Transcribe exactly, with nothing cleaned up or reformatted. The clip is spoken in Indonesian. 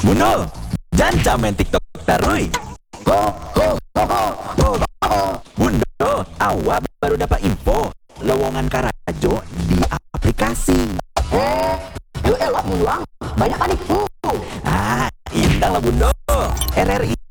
Bundo, jangan main TikTok taruy. Ho, ho, ho, ho, ho, ho. Bundo, awak baru dapat info lowongan Karajo di aplikasi. Eh, lu elah buang. Banyak paniku. Ah, indang lah Bundo. R R I